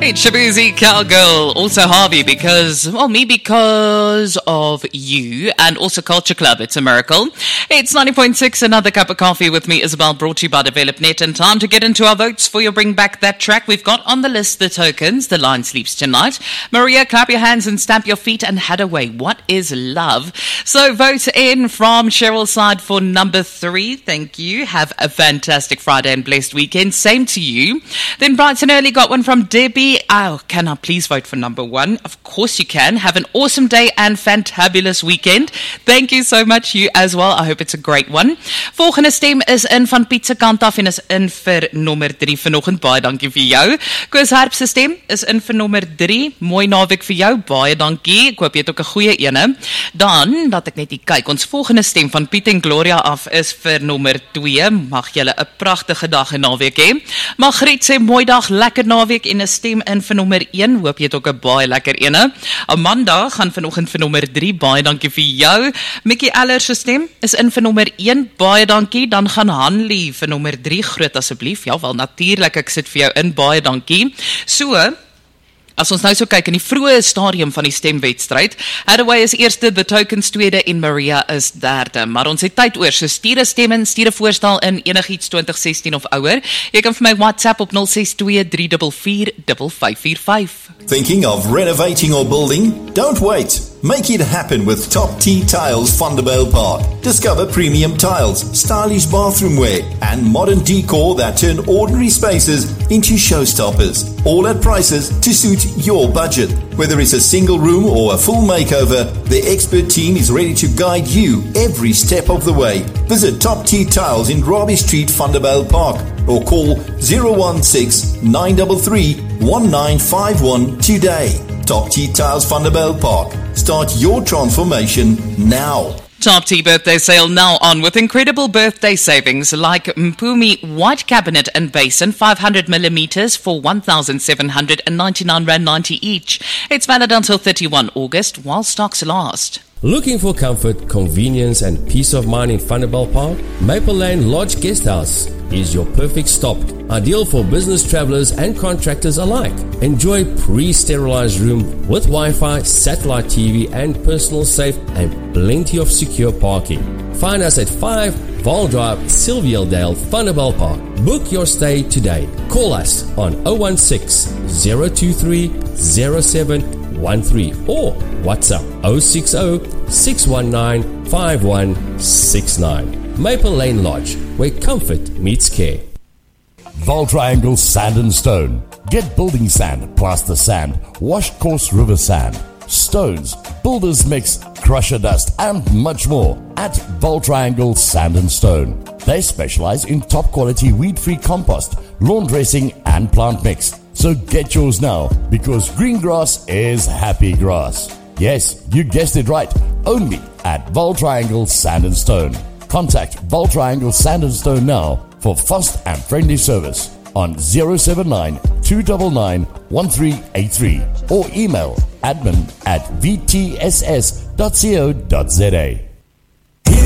It's Shabuzi Cowgirl, also Harvey, because of you, and also Culture Club. It's a miracle. It's 90.6, another cup of coffee with me, Isabel, brought to you by DevelopNet, and time to get into our votes for your Bring Back That track. We've got on the list the tokens, The Lion Sleeps Tonight. Maria, clap your hands and stamp your feet and head away. What is love? So vote in from Cheryl's side for number 3. Thank you. Have a fantastic Friday and blessed weekend. Same to you. Then Brighton Early got one from Debbie. Oh, can I please vote for number 1? Of course you can. Have an awesome day and fantabulous weekend. Thank you so much, you as well. I hope it's a great one. Volgende stem is in van Piet se kant af en is in vir nommer 3 vanoggend. Baie dankie vir jou. Koos Herp se stem is in vir nommer 3. Mooi naweek vir jou. Baie dankie. Ek hoop jy het ook 'n goeie ene. Dan, laat ek net hier kyk. Ons volgende stem van Piet en Gloria af is vir nommer 2. Mag julle 'n pragtige dag en naweek hê. Margriet sê mooi dag, lekker naweek en 'n stem in vir nommer 1. Hoop jy het ook 'n baie lekker ene. Amanda gaan vanoggend vir nommer 3. Baie dankie vir jou. Mickey Aller se stem is in vir nommer 1. Baie dankie. Dan gaan Hanlie vir nommer 3. Groot asseblief. Ja, wel natuurlik, ek sit vir jou in. Baie dankie. So, as ons nou so kyk in die vroeë stadium van die stemwedstryd, Hathaway is eerste, The Tokens tweede en Maria is derde. Maar ons het tyd oor, so stuur 'n stem in, stuur 'n voorstel in, enigiets 2016 of ouer. Jy kan vir my WhatsApp op 062 344 5545. Thinking of renovating or building? Don't wait. Make it happen with Top T Tiles Vanderbijl Park. Discover premium tiles, stylish bathroomware, and modern decor that turn ordinary spaces into showstoppers. All at prices to suit your budget. Whether it's a single room or a full makeover, the expert team is ready to guide you every step of the way. Visit Top T Tiles in Robbie Street, Vanderbijl Park, or call 016 933 1951 today. Top T Tiles Vanderbijl Park. Start your transformation now. Top T birthday sale now on with incredible birthday savings like Mpumi White Cabinet and Basin 500 millimeters for R1,799.90 each. It's valid until 31 August while stocks last. Looking for comfort, convenience and peace of mind in Vanderbijl Park? Maple Lane Lodge Guesthouse is your perfect stop. Ideal for business travelers and contractors alike. Enjoy pre-sterilized room with Wi-Fi, satellite TV and personal safe and plenty of secure parking. Find us at 5 Val Drive, Sylvialdale, Vanderbijl Park. Book your stay today. Call us on 016 023 0713 or WhatsApp 060 619 5169. Maple Lane Lodge, where comfort meets care. Val Triangle Sand and Stone. Get building sand, plaster sand, washed coarse river sand, stones, builder's mix, crusher dust, and much more at Val Triangle Sand and Stone. They specialize in top quality weed-free compost, lawn dressing, and plant mix. So get yours now, because green grass is happy grass. Yes, you guessed it right. Only at Val Triangle Sand and Stone. Contact Val Triangle Sand and Stone now for fast and friendly service on 079 299 1383 or email admin@vtss.co.za.